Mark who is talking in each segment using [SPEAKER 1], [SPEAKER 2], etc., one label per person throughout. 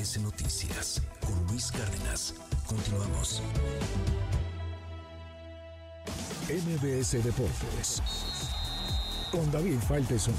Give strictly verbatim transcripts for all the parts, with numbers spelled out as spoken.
[SPEAKER 1] Noticias con Luis Cárdenas. Continuamos.
[SPEAKER 2] M B S Deportes con David Faitelson.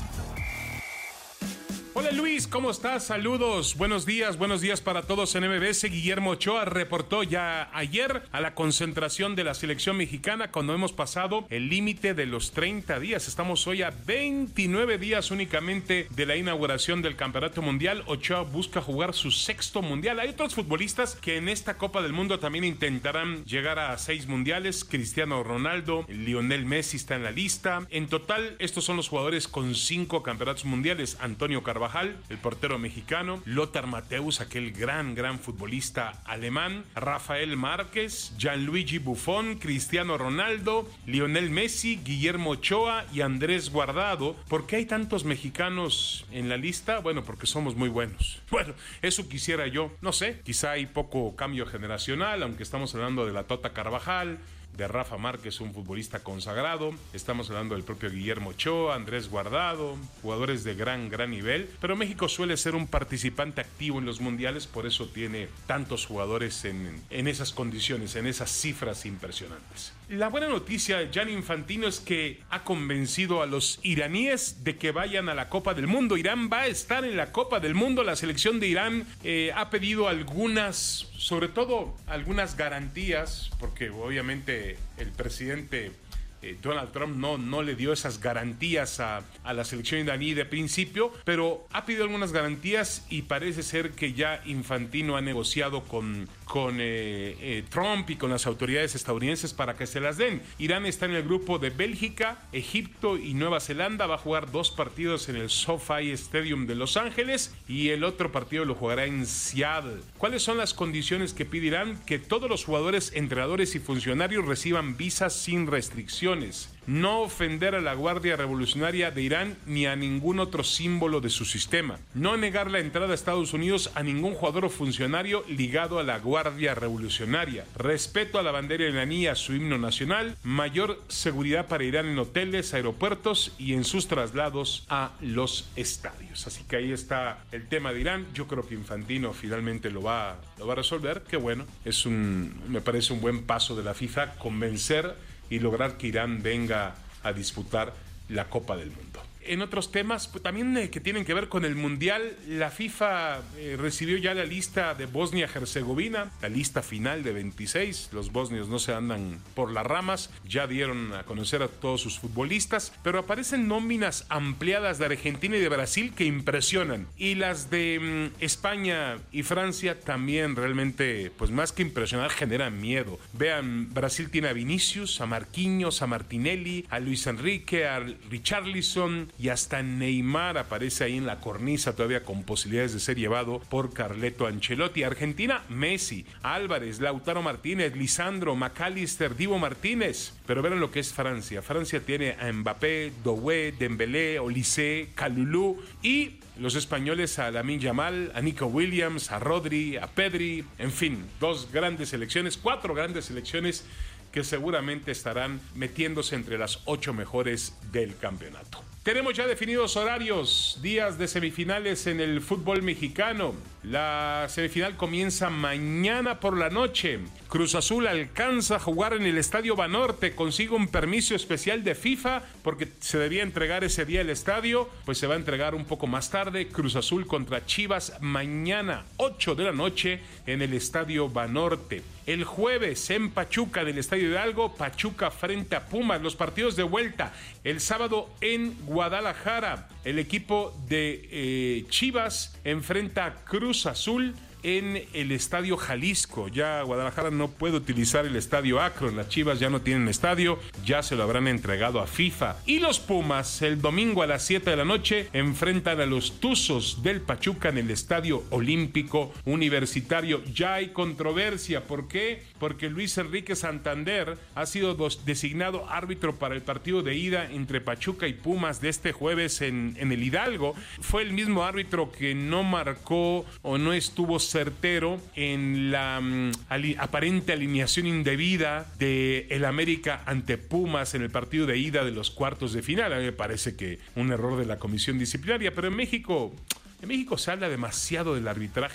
[SPEAKER 3] Hola Luis, ¿cómo estás? Saludos, buenos días, buenos días para todos en M B S. Guillermo Ochoa reportó ya ayer a la concentración de la selección mexicana cuando hemos pasado el límite de los treinta días. Estamos hoy a veintinueve días únicamente de la inauguración del Campeonato Mundial. Ochoa busca jugar su sexto mundial. Hay otros futbolistas que en esta Copa del Mundo también intentarán llegar a seis mundiales. Cristiano Ronaldo, Lionel Messi está en la lista. En total, estos son los jugadores con cinco campeonatos mundiales. Antonio Carvajal, el portero mexicano, Lothar Matthäus, aquel gran, gran futbolista alemán, Rafael Márquez, Gianluigi Buffon, Cristiano Ronaldo, Lionel Messi, Guillermo Ochoa y Andrés Guardado. ¿Por qué hay tantos mexicanos en la lista? Bueno, porque somos muy buenos. Bueno, eso quisiera yo. No sé, quizá hay poco cambio generacional, aunque estamos hablando de la Tota Carvajal, de Rafa Márquez, un futbolista consagrado. Estamos hablando del propio Guillermo Ochoa, Andrés Guardado, jugadores de gran, gran nivel. Pero México suele ser un participante activo en los mundiales, por eso tiene tantos jugadores en, en esas condiciones, en esas cifras impresionantes. La buena noticia, Gianni Infantino, es que ha convencido a los iraníes de que vayan a la Copa del Mundo. Irán va a estar en la Copa del Mundo. La selección de Irán eh, ha pedido algunas, sobre todo algunas garantías, porque obviamente el presidente eh, Donald Trump no, no le dio esas garantías a, a la selección iraní de principio, pero ha pedido algunas garantías y parece ser que ya Infantino ha negociado con, con eh, eh, Trump y con las autoridades estadounidenses para que se las den. Irán está en el grupo de Bélgica, Egipto y Nueva Zelanda. Va a jugar dos partidos en el SoFi Stadium de Los Ángeles y el otro partido lo jugará en Seattle. ¿Cuáles son las condiciones que pide Irán? Que todos los jugadores, entrenadores y funcionarios reciban visas sin restricciones. No ofender a la Guardia Revolucionaria de Irán ni a ningún otro símbolo de su sistema. No negar la entrada a Estados Unidos a ningún jugador o funcionario ligado a la Guardia Revolucionaria. Respeto a la bandera iraní y a su himno nacional. Mayor seguridad para Irán en hoteles, aeropuertos y en sus traslados a los estadios. Así que ahí está el tema de Irán. Yo creo que Infantino finalmente lo va, lo va a resolver. Qué bueno. Es un, me parece un buen paso de la FIFA convencer y lograr que Irán venga a disputar la Copa del Mundo. En otros temas, pues, también eh, que tienen que ver con el Mundial, la FIFA eh, recibió ya la lista de Bosnia-Herzegovina, la lista final de veintiséis. Los bosnios no se andan por las ramas, ya dieron a conocer a todos sus futbolistas, pero aparecen nóminas ampliadas de Argentina y de Brasil que impresionan. Y las de mm, España y Francia también realmente, pues más que impresionar, generan miedo. Vean, Brasil tiene a Vinicius, a Marquinhos, a Martinelli, a Luis Enrique, a Richarlison, y hasta Neymar aparece ahí en la cornisa todavía con posibilidades de ser llevado por Carleto Ancelotti. Argentina, Messi, Álvarez, Lautaro Martínez, Lisandro, McAllister, Divo Martínez. Pero vean lo que es Francia. Francia tiene a Mbappé, Doué, Dembélé, Olise, Kalulu y los españoles a Lamine Yamal, a Nico Williams, a Rodri, a Pedri. En fin, dos grandes selecciones, cuatro grandes selecciones que seguramente estarán metiéndose entre las ocho mejores del campeonato. Tenemos ya definidos horarios, días de semifinales en el fútbol mexicano. La semifinal comienza mañana por la noche. Cruz Azul alcanza a jugar en el Estadio Banorte, consigue un permiso especial de FIFA porque se debía entregar ese día el estadio, pues se va a entregar un poco más tarde. Cruz Azul contra Chivas mañana, ocho de la noche en el Estadio Banorte. El jueves en Pachuca, del Estadio Hidalgo, Pachuca frente a Pumas, los partidos de vuelta. El sábado en Guadalajara, el equipo de eh, Chivas enfrenta a Cruz Azul en el Estadio Jalisco. Ya Guadalajara no puede utilizar el Estadio Akron, las Chivas ya no tienen estadio, ya se lo habrán entregado a FIFA. Y los Pumas, el domingo a las siete de la noche, enfrentan a los Tuzos del Pachuca en el Estadio Olímpico Universitario. Ya hay controversia, ¿por qué? Porque Luis Enrique Santander ha sido dos, designado árbitro para el partido de ida entre Pachuca y Pumas de este jueves en, en el Hidalgo. Fue el mismo árbitro que no marcó o no estuvo certero en la um, ali- aparente alineación indebida de el América ante Pumas en el partido de ida de los cuartos de final. A mí me parece que un error de la comisión disciplinaria, pero en México, en México se habla demasiado del arbitraje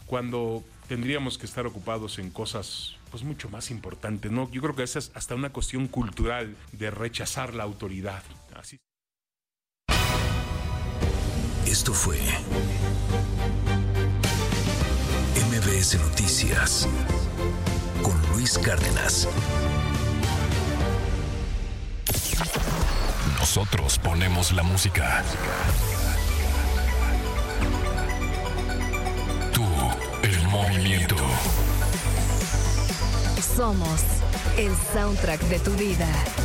[SPEAKER 3] cuando tendríamos que estar ocupados en cosas pues mucho más importantes, ¿no? Yo creo que esa es hasta una cuestión cultural de rechazar la autoridad. Así.
[SPEAKER 1] Esto fue M B S Noticias con Luis Cárdenas. Nosotros ponemos la música. Tú, el movimiento.
[SPEAKER 4] Somos el soundtrack de tu vida.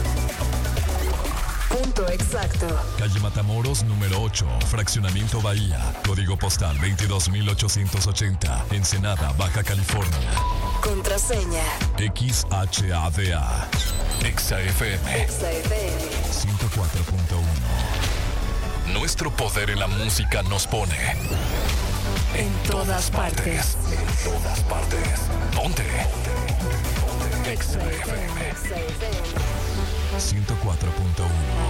[SPEAKER 4] Punto exacto.
[SPEAKER 5] Calle Matamoros, número ocho, Fraccionamiento Bahía. Código postal veintidós mil ochocientos ochenta, Ensenada, Baja California.
[SPEAKER 4] Contraseña
[SPEAKER 5] X H A D A.
[SPEAKER 1] Exa F M.
[SPEAKER 4] Exa F M
[SPEAKER 5] ciento cuatro punto uno.
[SPEAKER 1] Nuestro poder en la música nos pone
[SPEAKER 4] en todas partes.
[SPEAKER 1] En todas partes. Ponte. Exa F M.
[SPEAKER 4] Exa F M
[SPEAKER 5] ciento cuatro punto uno.